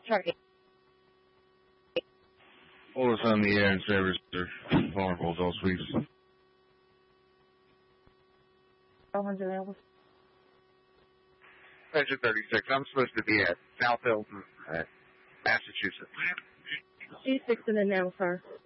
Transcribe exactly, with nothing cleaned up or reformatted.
Target. Hold us on the air and service, sir. Vulnerable adult sweeps. Engine thirty-six, I'm supposed to be at South Hilton, uh, Massachusetts. G six and then now, sir.